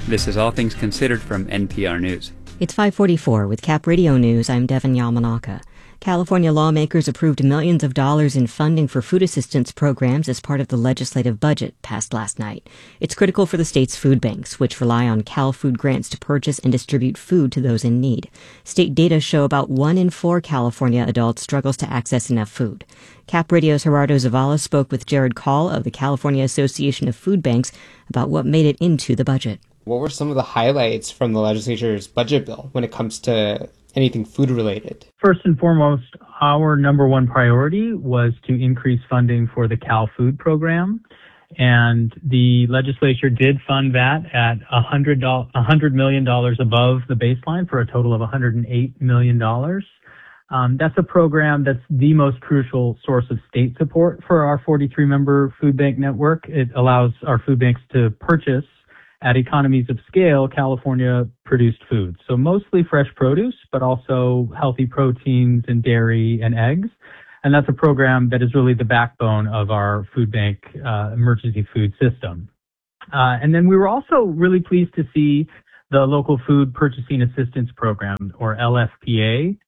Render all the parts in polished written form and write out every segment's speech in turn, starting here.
This is All Things Considered from NPR News. It's 5:44 with Cap Radio News. I'm Devin Yamanaka. California lawmakers approved millions of dollars in funding for food assistance programs as part of the legislative budget passed last night. It's critical for the state's food banks, which rely on Cal Food grants to purchase and distribute food to those in need. State data show about 1 in 4 California adults struggles to access enough food. Cap Radio's Gerardo Zavala spoke with Jared Call of the California Association of Food Banks about what made it into the budget. What were some of the highlights from the legislature's budget bill when it comes to anything food-related? First and foremost, our number one priority was to increase funding for the Cal Food program. And the legislature did fund that at $100 million above the baseline for a total of $108 million. That's a program that's the most crucial source of state support for our 43-member food bank network. It allows our food banks to purchase at economies of scale California-produced food. So mostly fresh produce, but also healthy proteins and dairy and eggs. And that's a program that is really the backbone of our food bank emergency food system. And then we were also really pleased to see the Local Food Purchasing Assistance Program, or LFPA,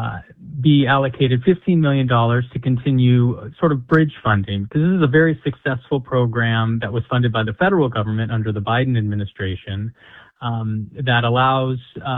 be allocated $15 million to continue sort of bridge funding, because this is a very successful program that was funded by the federal government under the Biden administration that allows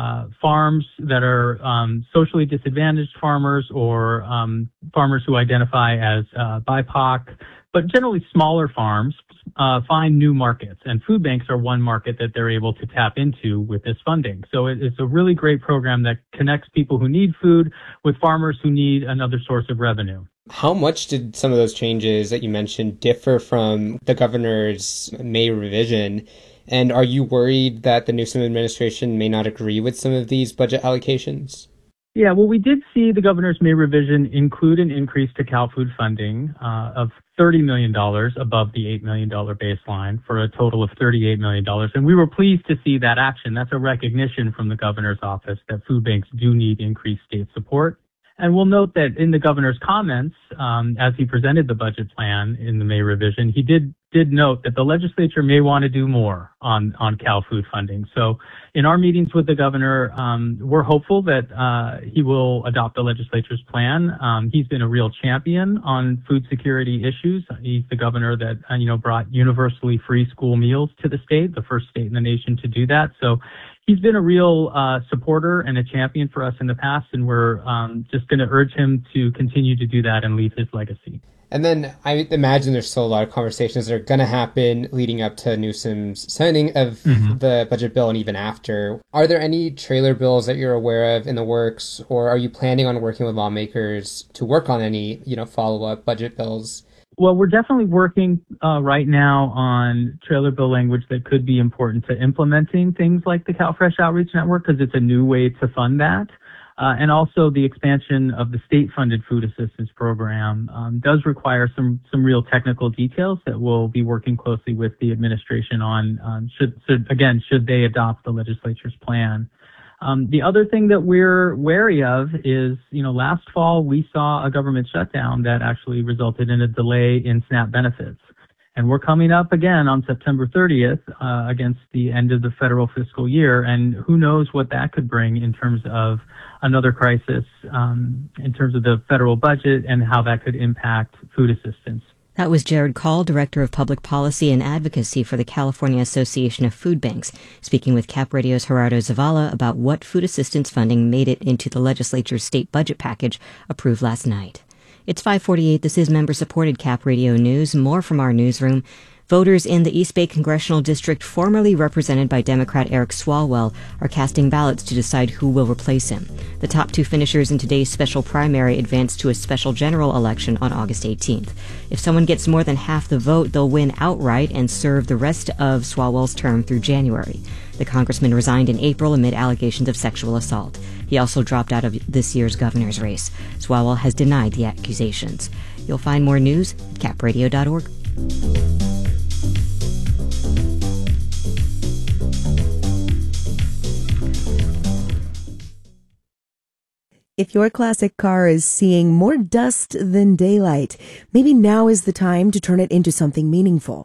farms that are socially disadvantaged farmers or farmers who identify as BIPOC, but generally smaller farms, find new markets. And food banks are one market that they're able to tap into with this funding. So it's a really great program that connects people who need food with farmers who need another source of revenue. How much did some of those changes that you mentioned differ from the governor's May revision? And are you worried that the Newsom administration may not agree with some of these budget allocations? Yeah, well, we did see the governor's May revision include an increase to Cal Food funding of $30 million above the $8 million baseline for a total of $38 million. And we were pleased to see that action. That's a recognition from the governor's office that food banks do need increased state support. And we'll note that in the governor's comments, as he presented the budget plan in the May revision, he did note that the legislature may want to do more on Cal Food funding. So in our meetings with the governor, we're hopeful that he will adopt the legislature's plan. He's been a real champion on food security issues. He's the governor that, brought universally free school meals to the state, the first state in the nation to do that. So he's been a real supporter and a champion for us in the past, and we're just going to urge him to continue to do that and leave his legacy. And then I imagine there's still a lot of conversations that are going to happen leading up to Newsom's signing of the budget bill and even after. Are there any trailer bills that you're aware of in the works, or are you planning on working with lawmakers to work on any, follow-up budget bills? Well, we're definitely working right now on trailer bill language that could be important to implementing things like the CalFresh Outreach Network, because it's a new way to fund that. And also the expansion of the state-funded food assistance program does require some real technical details that we'll be working closely with the administration on, should they adopt the legislature's plan. The other thing that we're wary of is, last fall we saw a government shutdown that actually resulted in a delay in SNAP benefits. And we're coming up again on September 30th against the end of the federal fiscal year. And who knows what that could bring in terms of another crisis, in terms of the federal budget and how that could impact food assistance. That was Jared Call, Director of Public Policy and Advocacy for the California Association of Food Banks, speaking with Cap Radio's Gerardo Zavala about what food assistance funding made it into the legislature's state budget package approved last night. It's 5:48. This is member-supported Cap Radio News. More from our newsroom. Voters in the East Bay Congressional District, formerly represented by Democrat Eric Swalwell, are casting ballots to decide who will replace him. The top two finishers in today's special primary advance to a special general election on August 18th. If someone gets more than half the vote, they'll win outright and serve the rest of Swalwell's term through January. The congressman resigned in April amid allegations of sexual assault. He also dropped out of this year's governor's race. Swalwell has denied the accusations. You'll find more news at capradio.org. If your classic car is seeing more dust than daylight, maybe now is the time to turn it into something meaningful.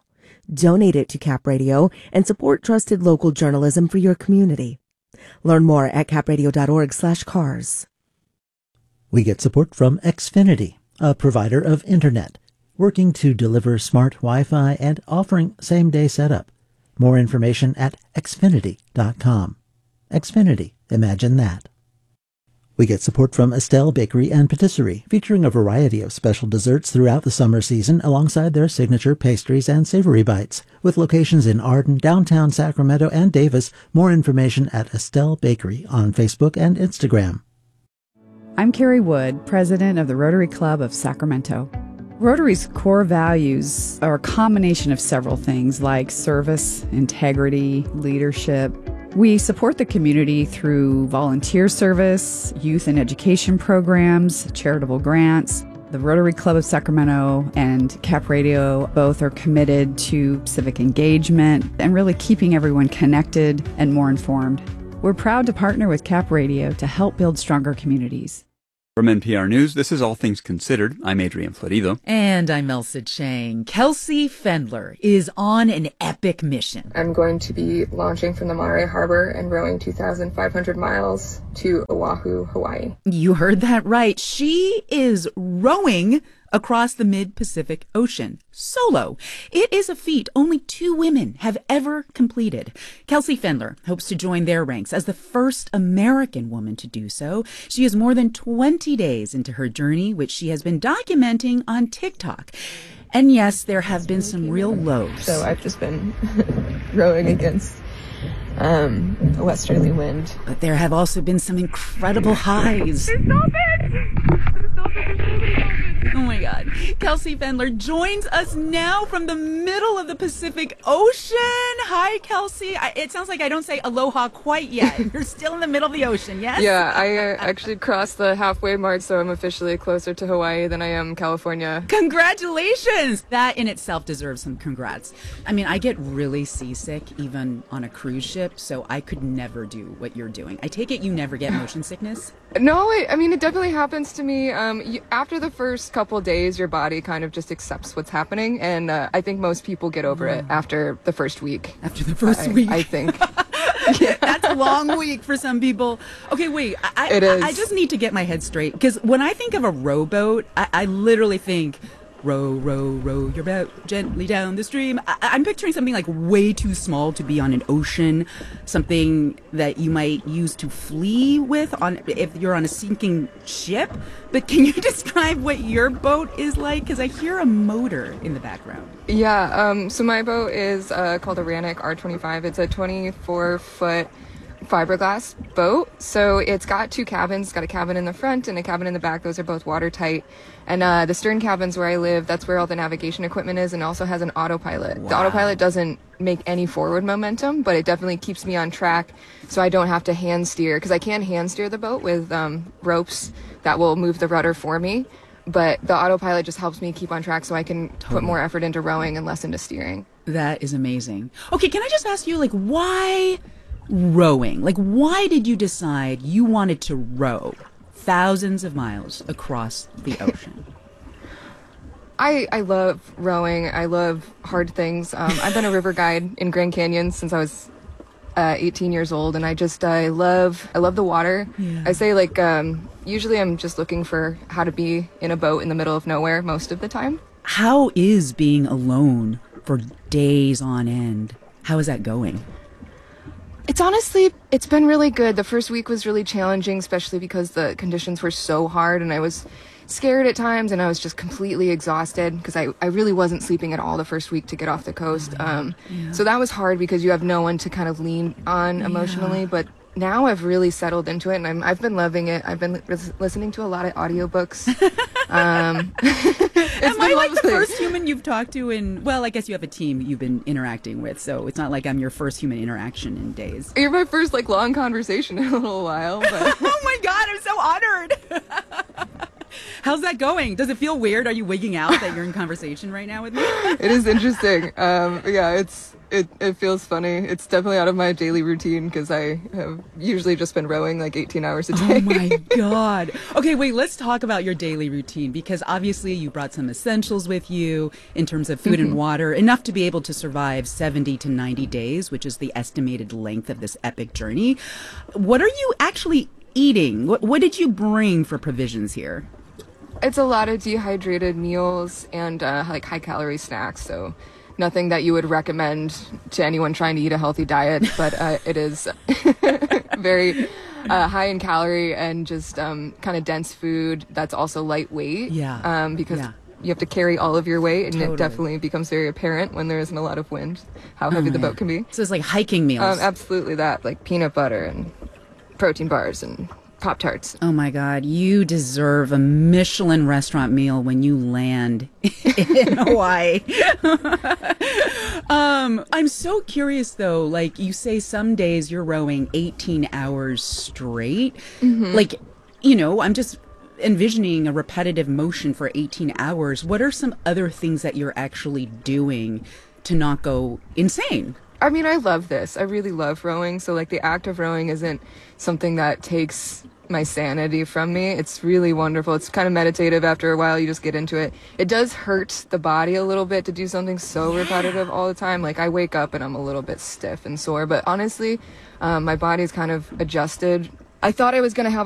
Donate it to Cap Radio and support trusted local journalism for your community. Learn more at capradio.org/cars. We get support from Xfinity, a provider of internet, working to deliver smart Wi-Fi and offering same-day setup. More information at xfinity.com. Xfinity, imagine that. We get support from Estelle Bakery and Patisserie, featuring a variety of special desserts throughout the summer season alongside their signature pastries and savory bites. With locations in Arden, downtown Sacramento, and Davis, more information at Estelle Bakery on Facebook and Instagram. I'm Carrie Wood, president of the Rotary Club of Sacramento. Rotary's core values are a combination of several things like service, integrity, leadership. We support the community through volunteer service, youth and education programs, charitable grants. The Rotary Club of Sacramento and Cap Radio both are committed to civic engagement and really keeping everyone connected and more informed. We're proud to partner with Cap Radio to help build stronger communities. From NPR News, this is All Things Considered. I'm Adrian Florido. And I'm Elsa Chang. Kelsey Fendler is on an epic mission. I'm going to be launching from the Monterey Harbor and rowing 2,500 miles to Oahu, Hawaii. You heard that right. She is rowing across the mid-Pacific Ocean, solo. It is a feat only 2 women have ever completed. Kelsey Fendler hopes to join their ranks as the first American woman to do so. She is more than 20 days into her journey, which she has been documenting on TikTok. And yes, there have been some real lows. So I've just been rowing against a westerly wind. But there have also been some incredible highs. Stop it! Oh my God. Kelsey Fendler joins us now from the middle of the Pacific Ocean. Hi, Kelsey. It sounds like I don't say aloha quite yet. You're still in the middle of the ocean, yes? Yeah, I actually crossed the halfway mark, so I'm officially closer to Hawaii than I am California. Congratulations! That in itself deserves some congrats. I mean, I get really seasick even on a cruise ship, so I could never do what you're doing. I take it you never get motion sickness? No, I mean, it definitely happens to me. After the first couple days, your body kind of just accepts what's happening, and I think most people get over it after the first week. After the first week? I think. Yeah. That's a long week for some people. Okay, wait. It is. I just need to get my head straight, because when I think of a rowboat, I literally think row, row, row your boat gently down the stream. I'm picturing something like way too small to be on an ocean, something that you might use to flee with if you're on a sinking ship. But can you describe what your boat is like? Because I hear a motor in the background. Yeah, so my boat is called a Rannoch R25. It's a 24-foot fiberglass boat. So it's got 2 cabins. It's got a cabin in the front and a cabin in the back. Those are both watertight. And the stern cabins where I live, that's where all the navigation equipment is, and also has an autopilot. Wow. The autopilot doesn't make any forward momentum, but it definitely keeps me on track so I don't have to hand steer, because I can hand steer the boat with ropes that will move the rudder for me. But the autopilot just helps me keep on track so I can put more effort into rowing and less into steering. That is amazing. Okay, can I just ask you, why rowing? Why did you decide you wanted to row thousands of miles across the ocean? I love rowing. I love hard things. I've been a river guide in Grand Canyon since I was 18 years old, and I love the water. Yeah. I say usually I'm just looking for how to be in a boat in the middle of nowhere most of the time. How is being alone for days on end? How is that going? It's been really good. The first week was really challenging, especially because the conditions were so hard and I was scared at times and I was just completely exhausted because I really wasn't sleeping at all the first week to get off the coast. So that was hard because you have no one to kind of lean on emotionally, but now I've really settled into it and I've been loving it. I've been listening to a lot of audiobooks. Am I the first human you've talked to I guess you have a team you've been interacting with, so it's not like I'm your first human interaction in days. You're my first long conversation in a little while. But oh my God, I'm so honored. How's that going? Does it feel weird? Are you wigging out that you're in conversation right now with me? It is interesting. It feels funny. It's definitely out of my daily routine because I have usually just been rowing like 18 hours a day. Oh my God. Okay, wait, let's talk about your daily routine because obviously you brought some essentials with you in terms of food and water, enough to be able to survive 70 to 90 days, which is the estimated length of this epic journey. What are you actually eating? What did you bring for provisions here? It's a lot of dehydrated meals and like high calorie snacks, so nothing that you would recommend to anyone trying to eat a healthy diet, but it is very high in calorie and just kind of dense food that's also lightweight. Yeah. Because you have to carry all of your weight, and Totally. it definitely becomes very apparent when there isn't a lot of wind how heavy the boat can be. So it's like hiking meals. Absolutely that, like peanut butter and protein bars and Pop-Tarts. Oh my God, you deserve a Michelin restaurant meal when you land in Hawaii. I'm so curious though, like you say some days you're rowing 18 hours straight. Like, you know, I'm just envisioning a repetitive motion for 18 hours. What are some other things that you're actually doing to not go insane? I mean, I love this. I really love rowing. So, like, the act of rowing isn't something that takes my sanity from me. It's really wonderful. It's kind of meditative. After a while, you just get into it. It does hurt the body a little bit to do something so repetitive all the time. Like, I wake up and I'm a little bit stiff and sore. But honestly, my body's kind of adjusted. I thought I was going to have